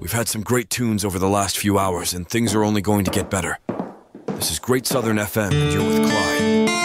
We've had some great tunes over the last few hours, and things are only going to get better. This is Great Southern FM, and you're with Clyde.